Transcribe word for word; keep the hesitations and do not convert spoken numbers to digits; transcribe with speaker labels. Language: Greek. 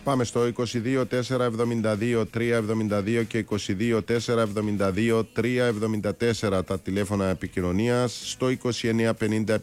Speaker 1: Πάμε στο είκοσι δύο τέσσερα εβδομήντα δύο τρία εβδομήντα δύο και είκοσι δύο τέσσερα εβδομήντα δύο τρία εβδομήντα τέσσερα τα τηλέφωνα επικοινωνίας, στο είκοσι εννέα πενήντα